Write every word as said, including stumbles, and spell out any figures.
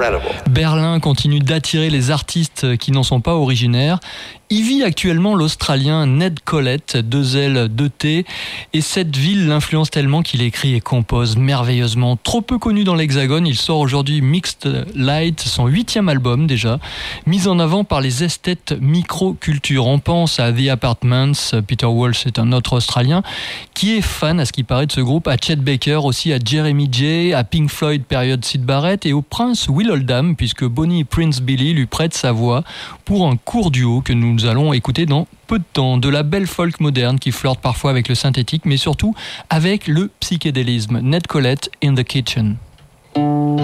Berlin continue d'attirer les artistes qui n'en sont pas originaires. Y vit actuellement l'Australien Ned Collett, deux L, deux T, et cette ville l'influence tellement qu'il écrit et compose merveilleusement. Trop peu connu dans l'Hexagone, il sort aujourd'hui Mixed Light, son huitième album déjà, mis en avant par les esthètes microculture. On pense à The Apartments, Peter Walsh est un autre Australien, qui est fan, à ce qui paraît, de ce groupe, à Chet Baker, aussi à Jeremy Jay, à Pink Floyd, période Syd Barrett, et au prince Will Oldham, puisque Bonnie Prince Billy lui prête sa voix pour un court duo que nous Nous allons écouter dans peu de temps. De la belle folk moderne qui flirte parfois avec le synthétique, mais surtout avec le psychédélisme. Ned Collett in the Kitchen.